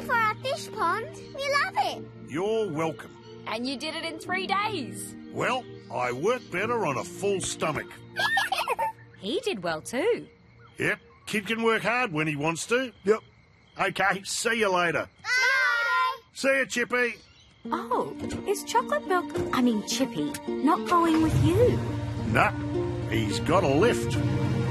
for our fish pond. We love it. You're welcome. And you did it in 3 days. Well, I work better on a full stomach. He did well too. Yep, kid can work hard when he wants to. Yep. Okay, see you later. Bye. See you, Chippy. Oh, is Chippy, not going with you? Nah, he's got a lift.